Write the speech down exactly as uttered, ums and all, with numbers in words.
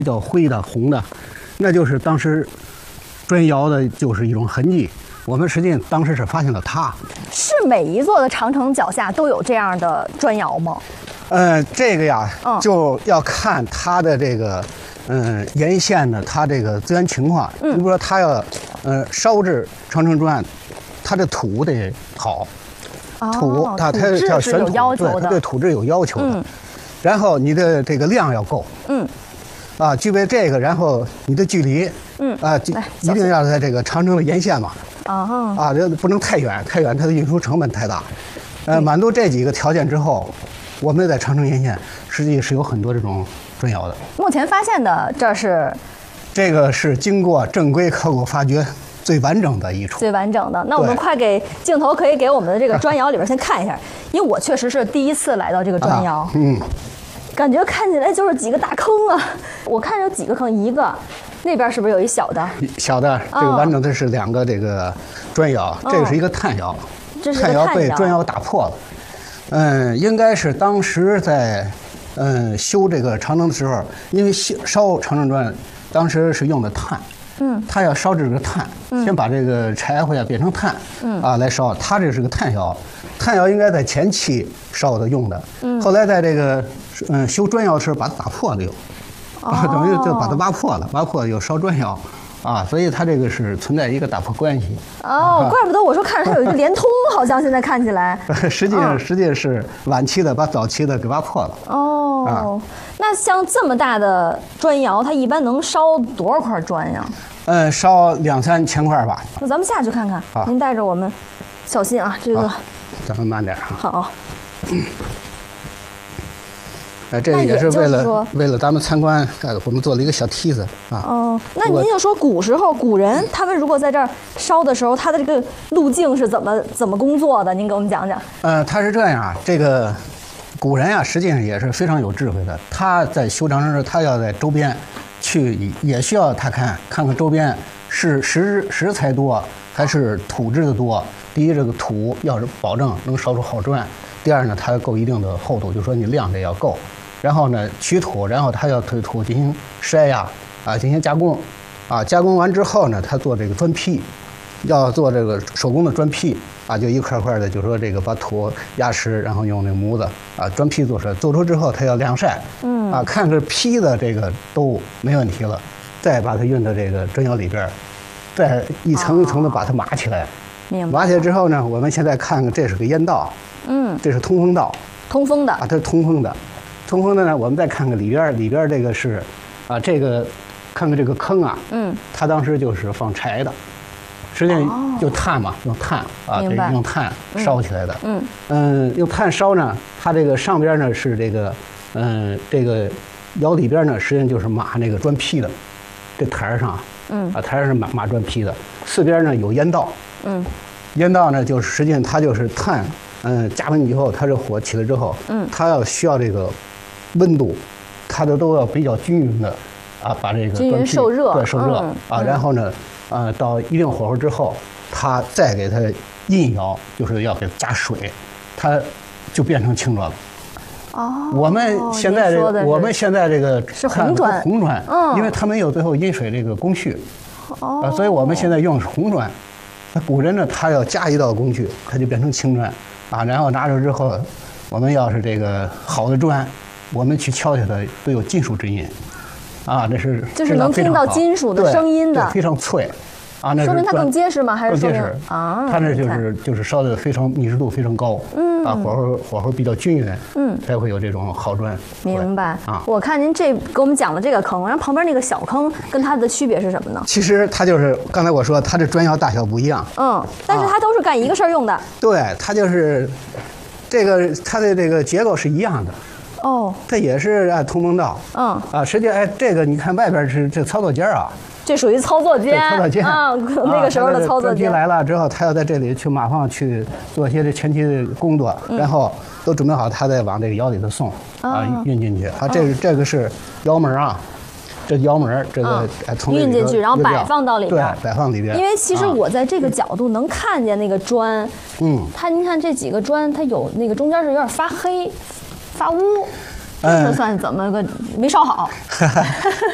比较灰的红的，那就是当时砖窑的就是一种痕迹。我们实际当时是发现了它。 是每一座的长城脚下都有这样的砖窑吗？ 呃，这个呀， 嗯、 就要看它的这个，嗯、呃，沿线的它这个资源情况。嗯，你比如说它要，呃，烧制长城砖，它的土得好。 哦、 土它它要选土，对，它对土质有要求的。嗯、然后你的这个量要够。嗯。啊，具备这个，然后你的距离，嗯啊，一定要在这个长城的沿线嘛。啊啊，这不能太远，太远它的运输成本太大。呃，满足这几个条件之后，我们在长城沿线实际是有很多这种砖窑的。 目前发现的这是， 这个是经过正规考古发掘最完整的一处。 最完整的，那我们快给镜头可以给我们的这个砖窑里边先看一下，因为我确实是第一次来到这个砖窑。啊、嗯。感觉看起来就是几个大坑啊！我看有几个坑，一个，那边是不是有一小的？ 小的，这个完整的是两个这个砖窑，哦、这个是一个炭窑， 这是炭窑被砖窑打破了。嗯，应该是当时在嗯修这个长城的时候，因为烧长城砖，当时是用的炭。嗯，他要烧制这个炭，嗯、先把这个柴火呀变成炭，嗯啊来烧。它这是个炭窑，炭窑应该在前期烧的用的，嗯，后来在这个嗯修砖窑的时候把它打破了又，啊，等于就把它挖破了，挖破了又烧砖窑，啊，所以它这个是存在一个打破关系。 哦，怪不得我说看着它有一个连通，好像现在看起来。 实际上，实际上是晚期的把早期的给挖破了。 哦，啊、那像这么大的砖窑，它一般能烧多少块砖呀？ 嗯，烧两三千块吧。 那咱们下去看看。好，您带着我们，小心啊，这个。 咱们慢点啊。 好。 嗯。哎，这个也是为了为了咱们参观，我们做了一个小梯子啊。 哦，那您就说古时候古人他们如果在这儿烧的时候，他的这个路径是怎么怎么工作的？您给我们讲讲。 呃，他是这样啊，这个古人啊，实际上也是非常有智慧的。他在修长城时，他要在周边去，也需要他看看看周边是石石材多还是土质的多。第一，这个土要是保证能烧出好砖；第二呢，它要够一定的厚度，就说你量得要够。然后呢，取土，然后他要对土进行筛呀，啊，进行加工，啊，加工完之后呢，他做这个砖坯，要做这个手工的砖坯，啊，就一块块的，就说这个把土压实，然后用那个模子，啊，砖坯做出来，做出之后他要晾晒，嗯，啊，看这坯的这个都没问题了，再把它运到这个砖窑里边，再一层一层的把它码起来， 明白。 码起来之后呢，我们现在看看，这是个烟道，嗯，这是通风道， 通风的， 啊，它是通风的。通风的呢，我们再看看里边，里边这个是，啊，这个，看看这个坑啊，嗯，它当时就是放柴的，实际上就炭嘛，用炭啊，这用炭烧起来的，嗯嗯，用炭烧呢，它这个上边呢是这个，嗯，这个窑里边呢，实际上就是码那个砖坯的，这台上，嗯，啊，台上是码码砖坯的，四边呢有烟道，嗯，烟道呢就是实际上它就是炭，嗯，加温以后，它这火起来之后，嗯，它要需要这个。温度，它的都要比较均匀的，啊，把这个均匀受热， 对，受热、嗯、啊，然后呢，呃，到一定火候之后，它再给它印窑，就是要给它加水，它就变成青砖了。哦，我们现在这个，我们现在这个是红砖， 红砖，嗯，因为它没有最后印水这个工序，哦、啊，所以我们现在用的是红砖。那古人呢，他要加一道工序，它就变成青砖，啊，然后拿着之后，我们要是这个好的砖。我们去敲敲它都有金属之音，啊，这是就是能听到金属的声音的， 非常脆，啊，那说明它更结实吗？还是更结实啊？它那就是就是烧的非常密实度非常高，嗯，啊，火候火候比较均匀，嗯，才会有这种好砖。 明白啊？我看您这给我们讲了这个坑，然后旁边那个小坑跟它的区别是什么呢？ 其实它就是刚才我说它的砖窑大小不一样，嗯， 但是它都是干一个事儿用的。 对，它就是这个它的这个结构是一样的。哦，这也是按通风道，嗯啊，实际哎，这个你看外边是这操作间啊， 这属于操作间， 操作间啊，那个时候的操作间。 来了之后，他要在这里去马上去做一些这前期的工作，嗯、然后都准备好，他再往这个窑里头送啊，运进去。啊，这个这个是窑门啊，这窑门这个从运进去，然后摆放到里边， 对，摆放里边。 因为其实我在这个角度能看见那个砖，嗯，它您看这几个砖，它有那个中间是有点发黑。发乌，这算怎么个没烧好？